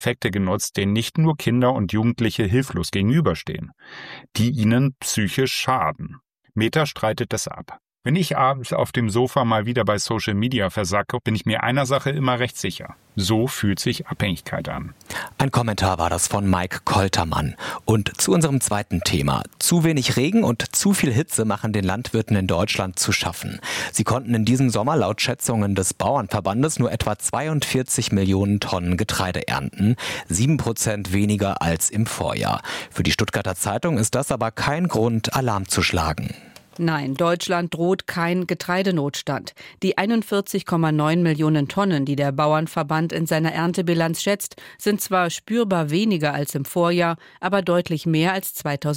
Effekte genutzt, denen nicht nur Kinder und Jugendliche hilflos gegenüberstehen, die ihnen psychisch schaden. Meta streitet das ab. Wenn ich abends auf dem Sofa mal wieder bei Social Media versacke, bin ich mir einer Sache immer recht sicher. So fühlt sich Abhängigkeit an. Ein Kommentar war das von Mike Koltermann. Und zu unserem zweiten Thema. Zu wenig Regen und zu viel Hitze machen den Landwirten in Deutschland zu schaffen. Sie konnten in diesem Sommer laut Schätzungen des Bauernverbandes nur etwa 42 Millionen Tonnen Getreide ernten, 7% weniger als im Vorjahr. Für die Stuttgarter Zeitung ist das aber kein Grund, Alarm zu schlagen. Nein, Deutschland droht kein Getreidenotstand. Die 41,9 Millionen Tonnen, die der Bauernverband in seiner Erntebilanz schätzt, sind zwar spürbar weniger als im Vorjahr, aber deutlich mehr als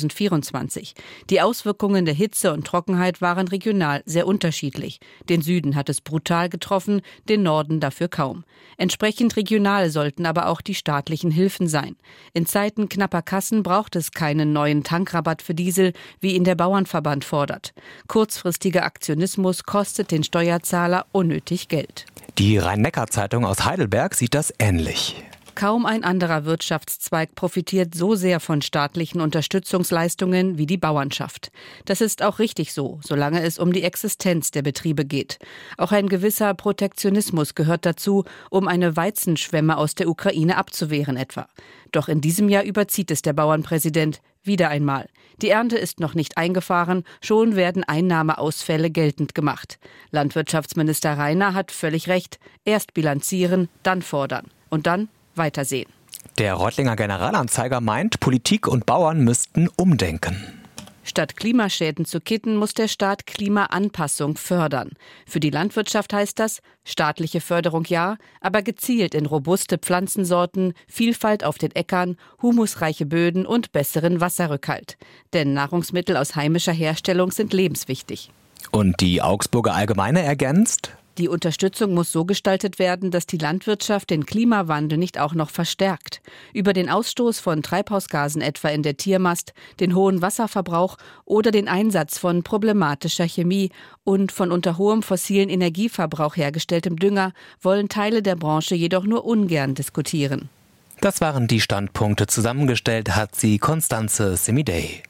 2024. Die Auswirkungen der Hitze und Trockenheit waren regional sehr unterschiedlich. Den Süden hat es brutal getroffen, den Norden dafür kaum. Entsprechend regional sollten aber auch die staatlichen Hilfen sein. In Zeiten knapper Kassen braucht es keinen neuen Tankrabatt für Diesel, wie ihn der Bauernverband fordert. Kurzfristiger Aktionismus kostet den Steuerzahler unnötig Geld. Die Rhein-Neckar-Zeitung aus Heidelberg sieht das ähnlich. Kaum ein anderer Wirtschaftszweig profitiert so sehr von staatlichen Unterstützungsleistungen wie die Bauernschaft. Das ist auch richtig so, solange es um die Existenz der Betriebe geht. Auch ein gewisser Protektionismus gehört dazu, um eine Weizenschwemme aus der Ukraine abzuwehren etwa. Doch in diesem Jahr überzieht es der Bauernpräsident wieder einmal. Die Ernte ist noch nicht eingefahren, schon werden Einnahmeausfälle geltend gemacht. Landwirtschaftsminister Rainer hat völlig recht. Erst bilanzieren, dann fordern. Und dann weitersehen. Der Reutlinger Generalanzeiger meint, Politik und Bauern müssten umdenken. Statt Klimaschäden zu kitten, muss der Staat Klimaanpassung fördern. Für die Landwirtschaft heißt das, staatliche Förderung ja, aber gezielt in robuste Pflanzensorten, Vielfalt auf den Äckern, humusreiche Böden und besseren Wasserrückhalt. Denn Nahrungsmittel aus heimischer Herstellung sind lebenswichtig. Und die Augsburger Allgemeine ergänzt: Die Unterstützung muss so gestaltet werden, dass die Landwirtschaft den Klimawandel nicht auch noch verstärkt. Über den Ausstoß von Treibhausgasen etwa in der Tiermast, den hohen Wasserverbrauch oder den Einsatz von problematischer Chemie und von unter hohem fossilen Energieverbrauch hergestelltem Dünger wollen Teile der Branche jedoch nur ungern diskutieren. Das waren die Standpunkte. Zusammengestellt hat sie Constanze Semidey.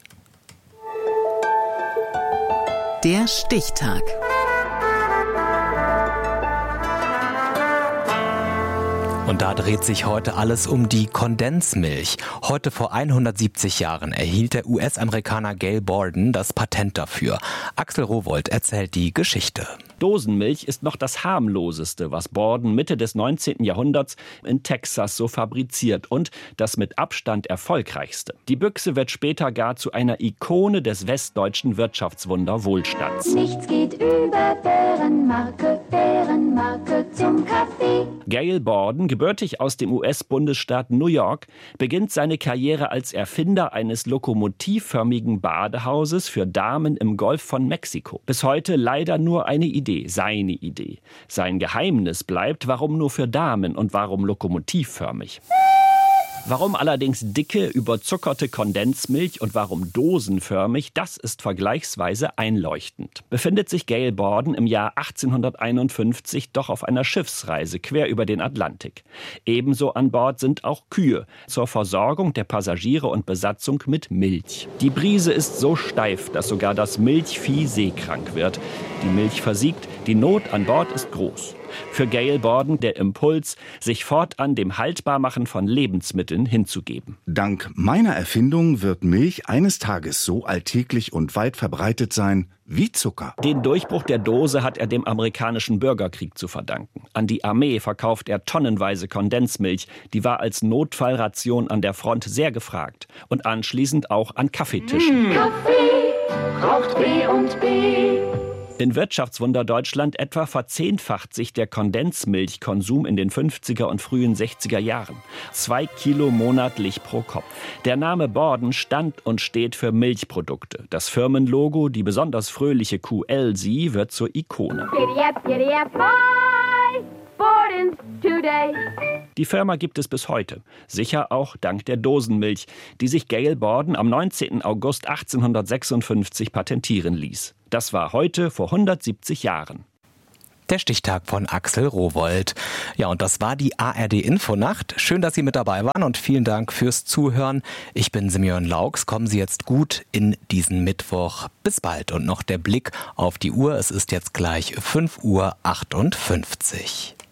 Der Stichtag. Und da dreht sich heute alles um die Kondensmilch. Heute vor 170 Jahren erhielt der US-Amerikaner Gail Borden das Patent dafür. Axel Rowohlt erzählt die Geschichte. Dosenmilch ist noch das harmloseste, was Borden Mitte des 19. Jahrhunderts in Texas so fabriziert und das mit Abstand erfolgreichste. Die Büchse wird später gar zu einer Ikone des westdeutschen Wirtschaftswunder Wohlstands. Nichts geht über Bärenmarke zum Kaffee. Gail Borden, gebürtig aus dem US-Bundesstaat New York, beginnt seine Karriere als Erfinder eines lokomotivförmigen Badehauses für Damen im Golf von Mexiko. Bis heute leider nur eine Idee, seine Idee. Sein Geheimnis bleibt, warum nur für Damen und warum lokomotivförmig. Warum allerdings dicke, überzuckerte Kondensmilch und warum dosenförmig, das ist vergleichsweise einleuchtend. Befindet sich Gail Borden im Jahr 1851 doch auf einer Schiffsreise quer über den Atlantik. Ebenso an Bord sind auch Kühe zur Versorgung der Passagiere und Besatzung mit Milch. Die Brise ist so steif, dass sogar das Milchvieh seekrank wird. Die Milch versiegt, die Not an Bord ist groß. Für Gail Borden der Impuls, sich fortan dem Haltbarmachen von Lebensmitteln hinzugeben. Dank meiner Erfindung wird Milch eines Tages so alltäglich und weit verbreitet sein wie Zucker. Den Durchbruch der Dose hat er dem amerikanischen Bürgerkrieg zu verdanken. An die Armee verkauft er tonnenweise Kondensmilch. Die war als Notfallration an der Front sehr gefragt. Und anschließend auch an Kaffeetischen. Kaffee braucht B&B. In Wirtschaftswunder Deutschland etwa verzehnfacht sich der Kondensmilchkonsum in den 50er und frühen 60er Jahren. 2 Kilo monatlich pro Kopf. Der Name Borden stand und steht für Milchprodukte. Das Firmenlogo, die besonders fröhliche Kuh Elsie, wird zur Ikone. Giddy up, bye, Borden's today. Die Firma gibt es bis heute. Sicher auch dank der Dosenmilch, die sich Gail Borden am 19. August 1856 patentieren ließ. Das war heute vor 170 Jahren. Der Stichtag von Axel Rowohlt. Ja, und das war die ARD-Infonacht. Schön, dass Sie mit dabei waren und vielen Dank fürs Zuhören. Ich bin Simeon Laux. Kommen Sie jetzt gut in diesen Mittwoch. Bis bald. Und noch der Blick auf die Uhr. Es ist jetzt gleich 5:58 Uhr.